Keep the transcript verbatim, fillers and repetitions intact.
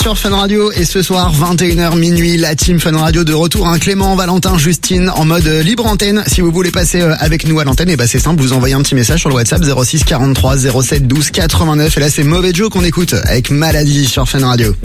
sur Fun Radio et ce soir vingt et une heures minuit, la team Fun Radio de retour. Hein, Clément, Valentin, Justine en mode libre antenne. Si vous voulez passer avec nous à l'antenne, et bah c'est simple, vous envoyez un petit message sur le WhatsApp zéro six quarante-trois zéro sept douze quatre-vingt-neuf. Et là c'est Mauvais Joe qu'on écoute avec Maladie sur Fun Radio.